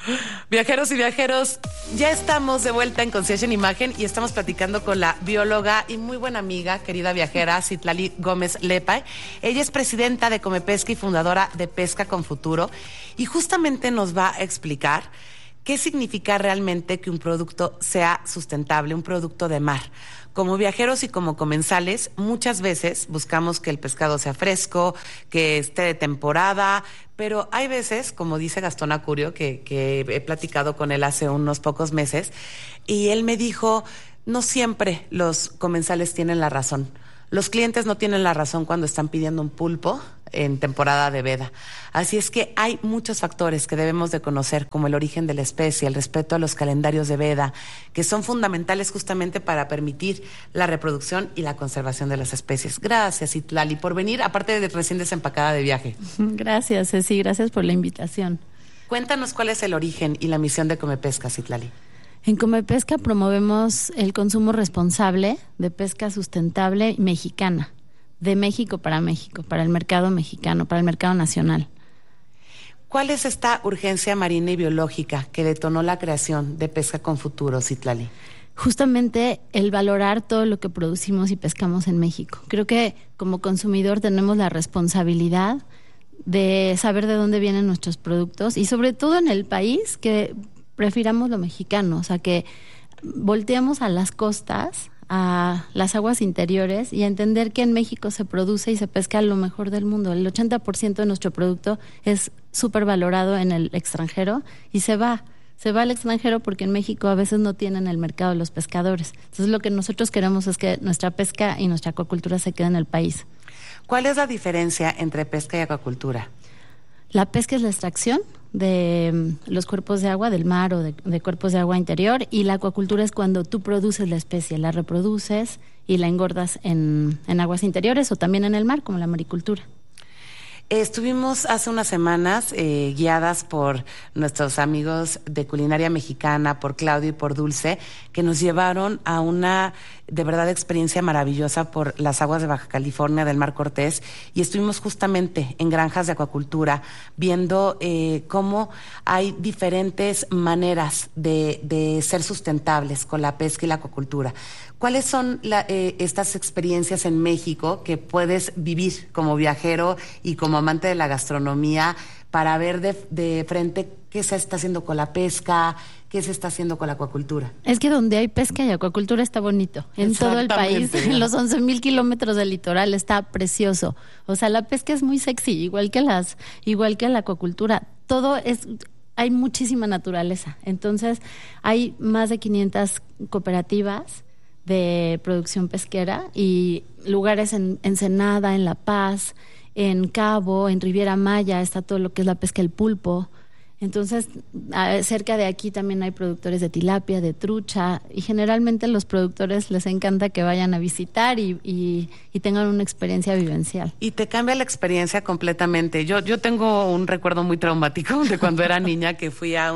Viajeros y viajeros, ya estamos de vuelta en Conciencia en Imagen y estamos platicando con la bióloga y muy buena amiga, querida viajera, Citlali Gómez Lepa. Ella es presidenta de Comepesca y fundadora de Pesca con Futuro y justamente nos va a explicar qué significa realmente que un producto sea sustentable, un producto de mar. Como viajeros y como comensales, muchas veces buscamos que el pescado sea fresco, que esté de temporada, pero hay veces, como dice Gastón Acurio, que he platicado con él hace unos pocos meses, y él me dijo, no siempre los comensales tienen la razón. Los clientes no tienen la razón cuando están pidiendo un pulpo en temporada de veda. Así es que hay muchos factores que debemos de conocer, como el origen de la especie, el respeto a los calendarios de veda, que son fundamentales justamente para permitir la reproducción y la conservación de las especies. Gracias, Citlali, por venir, aparte de recién desempacada de viaje. Gracias, Ceci, gracias por la invitación. Cuéntanos cuál es el origen y la misión de Comepesca, Citlali. En Comepesca promovemos el consumo responsable de pesca sustentable mexicana, de México, para el mercado mexicano, para el mercado nacional. ¿Cuál es esta urgencia marina y biológica que detonó la creación de Pesca con Futuro, Citlali? Justamente el valorar todo lo que producimos y pescamos en México. Creo que como consumidor tenemos la responsabilidad de saber de dónde vienen nuestros productos y sobre todo en el país que prefiramos lo mexicano, o sea, que volteemos a las costas, a las aguas interiores y a entender que en México se produce y se pesca lo mejor del mundo. El 80% de nuestro producto es súper valorado en el extranjero y se va al extranjero porque en México a veces no tienen el mercado de los pescadores. Entonces lo que nosotros queremos es que nuestra pesca y nuestra acuacultura se quede en el país. ¿Cuál es la diferencia entre pesca y acuacultura? La pesca es la extracción de los cuerpos de agua del mar o de cuerpos de agua interior, y la acuacultura es cuando tú produces la especie, la reproduces y la engordas en aguas interiores o también en el mar, como la maricultura. Estuvimos hace unas semanas guiadas por nuestros amigos de Culinaria Mexicana, por Claudio y por Dulce, que nos llevaron a una de verdad experiencia maravillosa por las aguas de Baja California del Mar Cortés, y estuvimos justamente en granjas de acuacultura viendo cómo hay diferentes maneras de ser sustentables con la pesca y la acuacultura. ¿Cuáles son estas experiencias en México que puedes vivir como viajero y como amante de la gastronomía para ver de frente qué se está haciendo con la pesca, qué se está haciendo con la acuacultura? Es que donde hay pesca y acuacultura está bonito. En todo el país, en los 11,000 kilómetros del litoral está precioso. O sea, la pesca es muy sexy, igual que la acuacultura. Hay muchísima naturaleza. Entonces, hay más de 500 cooperativas de producción pesquera y lugares en Ensenada, en La Paz, en Cabo, en Riviera Maya, está todo lo que es la pesca del pulpo. Entonces, cerca de aquí también hay productores de tilapia, de trucha, y generalmente los productores les encanta que vayan a visitar y tengan una experiencia vivencial. Y te cambia la experiencia completamente. Yo tengo un recuerdo muy traumático de cuando era niña, que fui a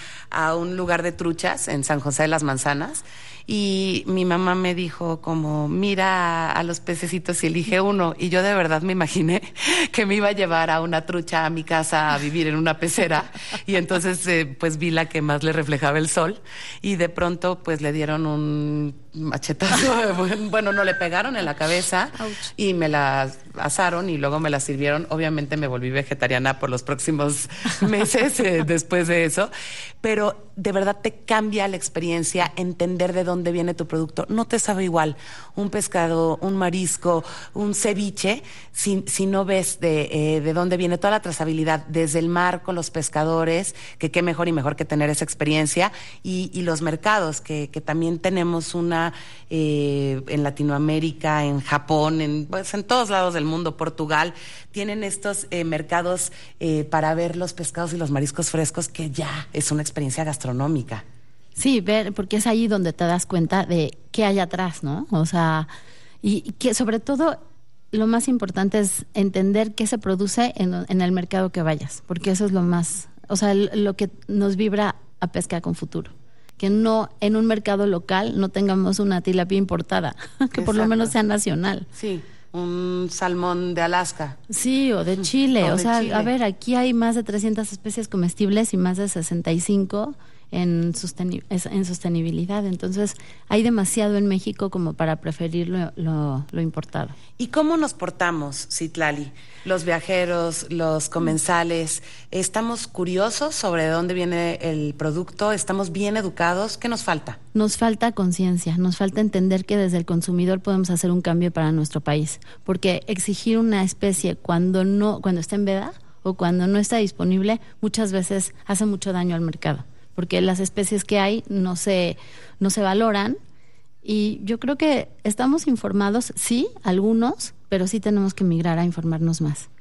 un lugar de truchas en San José de las Manzanas, y mi mamá me dijo como, mira a los pececitos y elige uno. Y yo de verdad me imaginé que me iba a llevar a una trucha a mi casa a vivir en una pecera. Y entonces pues vi la que más le reflejaba el sol. Y de pronto pues le dieron un machetazo. Bueno, no, le pegaron en la cabeza. Ouch. Y me la asaron y luego me la sirvieron. Obviamente me volví vegetariana por los próximos meses después de eso. Pero de verdad te cambia la experiencia entender de dónde viene tu producto. No te sabe igual un pescado, un marisco, un ceviche, si no ves de dónde viene toda la trazabilidad desde el mar con los pescadores, que qué mejor y mejor que tener esa experiencia, y los mercados, que también tenemos una en Latinoamérica, en Japón, en todos lados del mundo, Portugal, tienen estos mercados para ver los pescados y los mariscos frescos, que ya es una experiencia gastronómica. Sí, porque es ahí donde te das cuenta de qué hay atrás, ¿no? O sea, y que sobre todo lo más importante es entender qué se produce en el mercado que vayas, porque eso es lo más, o sea, lo que nos vibra a Pesca con Futuro. Que no en un mercado local no tengamos una tilapia importada, que por lo menos sea nacional. Sí. un salmón de Alaska. Sí, o de Chile. O o de sea, Chile. A ver, aquí hay más de 300 especies comestibles y más de 65 en sostenibilidad. Entonces, hay demasiado en México como para preferir lo importado. ¿Y cómo nos portamos, Citlali? Los viajeros, los comensales, ¿estamos curiosos sobre dónde viene el producto? ¿Estamos bien educados? ¿Qué nos falta? Nos falta conciencia, nos falta entender que desde el consumidor podemos hacer un cambio para nuestro país, porque exigir una especie cuando está en veda o cuando no está disponible, muchas veces hace mucho daño al mercado, porque las especies que hay no se valoran. Y yo creo que estamos informados, sí, algunos, pero sí tenemos que migrar a informarnos más.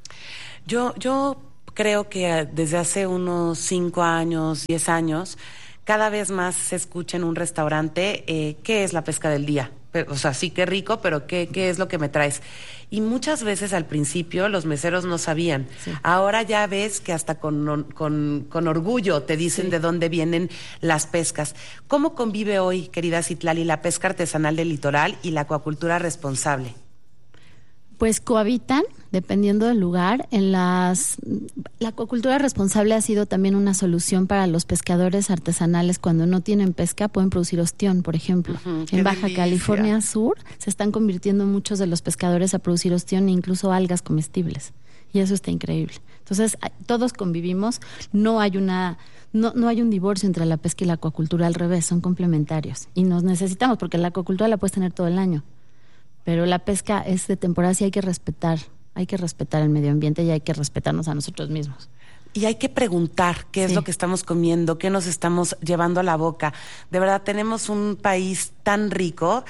Yo creo que desde hace unos 5 años, 10 años, cada vez más se escucha en un restaurante qué es la pesca del día. O sea, sí, qué rico, pero ¿qué es lo que me traes? Y muchas veces al principio los meseros no sabían. Sí. Ahora ya ves que hasta con orgullo te dicen sí. de dónde vienen las pescas. ¿Cómo convive hoy, querida Citlali, la pesca artesanal del litoral y la acuacultura responsable? Pues cohabitan, dependiendo del lugar. La acuacultura responsable ha sido también una solución para los pescadores artesanales. Cuando no tienen pesca, pueden producir ostión, por ejemplo. En Baja delicia. California Sur se están convirtiendo muchos de los pescadores a producir ostión e incluso algas comestibles. Y eso está increíble. Entonces, todos convivimos. No hay un divorcio entre la pesca y la acuacultura, al revés, son complementarios. Y nos necesitamos, porque la acuacultura la puedes tener todo el año. Pero la pesca es de temporada y hay que respetar el medio ambiente y hay que respetarnos a nosotros mismos. Y hay que preguntar qué es lo que estamos comiendo, qué nos estamos llevando a la boca. De verdad, tenemos un país tan rico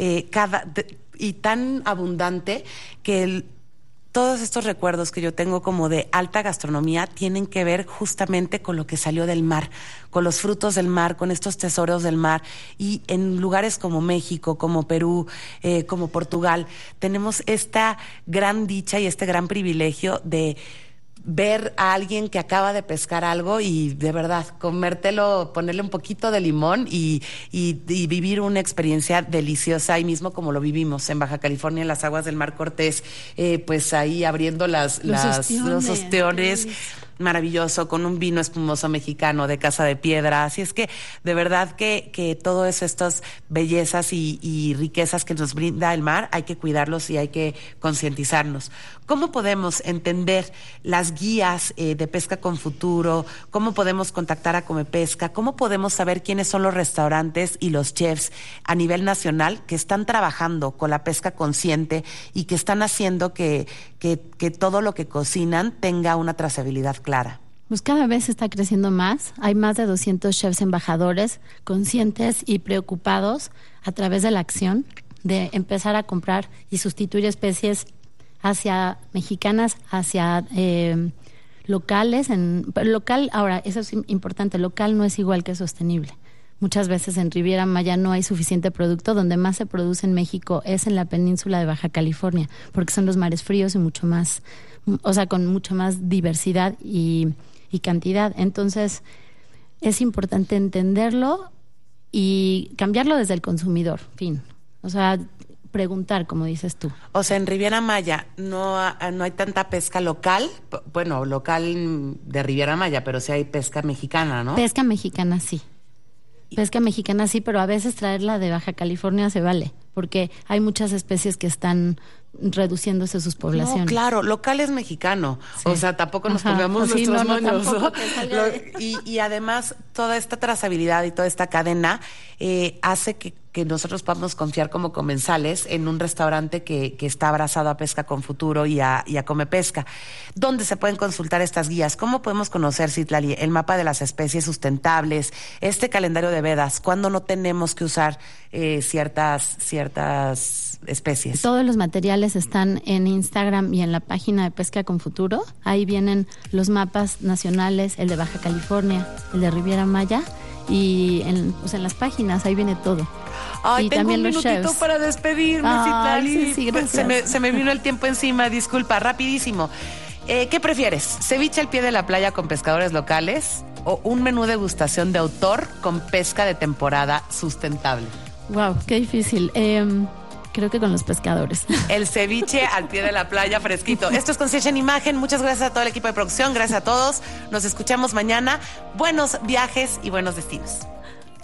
y tan abundante que todos estos recuerdos que yo tengo como de alta gastronomía tienen que ver justamente con lo que salió del mar, con los frutos del mar, con estos tesoros del mar. Y en lugares como México, como Perú, como Portugal, tenemos esta gran dicha y este gran privilegio de ver a alguien que acaba de pescar algo y de verdad comértelo, ponerle un poquito de limón y vivir una experiencia deliciosa ahí mismo como lo vivimos en Baja California, en las aguas del Mar Cortés, pues ahí abriendo los ostiones. Maravilloso, con un vino espumoso mexicano de Casa de Piedra. Así es que de verdad que todas estas bellezas y riquezas que nos brinda el mar hay que cuidarlos y hay que concientizarnos. ¿Cómo podemos entender las guías de pesca con futuro? ¿Cómo podemos contactar a Comepesca? ¿Cómo podemos saber quiénes son los restaurantes y los chefs a nivel nacional que están trabajando con la pesca consciente y que están haciendo que todo lo que cocinan tenga una trazabilidad clara? Pues cada vez está creciendo más. Hay más de 200 chefs embajadores conscientes y preocupados a través de la acción de empezar a comprar y sustituir especies hacia mexicanas, hacia locales. Local, ahora, eso es importante, local no es igual que sostenible. Muchas veces en Riviera Maya no hay suficiente producto. Donde más se produce en México es en la península de Baja California, porque son los mares fríos y mucho más, o sea, con mucho más diversidad y cantidad. Entonces, es importante entenderlo y cambiarlo desde el consumidor, fin. O sea, preguntar, como dices tú. O sea, en Riviera Maya no hay tanta pesca local, bueno, local de Riviera Maya, pero sí hay pesca mexicana, ¿no? Pesca mexicana, sí. Pesca mexicana sí, pero a veces traerla de Baja California se vale, porque hay muchas especies que están reduciéndose sus poblaciones. No, claro, local es mexicano, sí. O sea, tampoco nos pongamos nuestros moños. Y además, toda esta trazabilidad y toda esta cadena hace que nosotros podamos confiar como comensales en un restaurante que está abrazado a Pesca con Futuro y a Comepesca. ¿Dónde se pueden consultar estas guías? ¿Cómo podemos conocer, Citlali, el mapa de las especies sustentables, este calendario de vedas? ¿Cuándo no tenemos que usar ciertas especies? Todos los materiales están en Instagram y en la página de Pesca con Futuro. Ahí vienen los mapas nacionales, el de Baja California, el de Riviera Maya, y en las páginas ahí viene todo. Ay, y tengo también un los minutito chefs. para despedirme, Citlali. Sí, gracias. Se me vino el tiempo encima, disculpa, rapidísimo. ¿Qué prefieres? ¿Ceviche al pie de la playa con pescadores locales o un menú degustación de autor con pesca de temporada sustentable? Wow, qué difícil. Creo que con los pescadores. El ceviche al pie de la playa, fresquito. Esto es Conciencia en Imagen. Muchas gracias a todo el equipo de producción. Gracias a todos. Nos escuchamos mañana. Buenos viajes y buenos destinos.